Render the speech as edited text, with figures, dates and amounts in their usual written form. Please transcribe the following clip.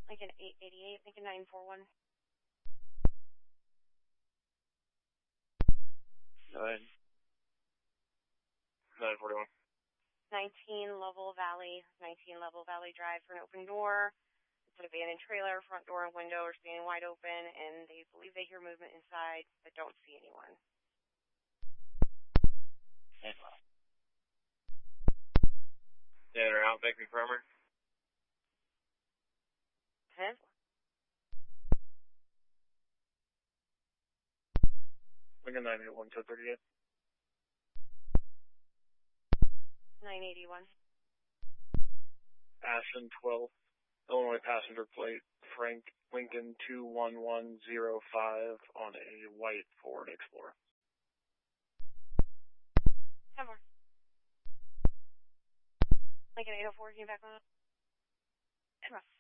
Lincoln 888, Lincoln 941. 941. 19 Level Valley Drive for an open door. It's an abandoned trailer, front door and window are standing wide open, and they believe they hear movement inside, but don't see anyone. In or out, Beck confirmer. 10. Lincoln 981, 238. 981. Ashland 12, Illinois passenger plate, Frank Lincoln 21105 on a white Ford Explorer. 10 more. Lincoln 804, can you back on up? 10 more.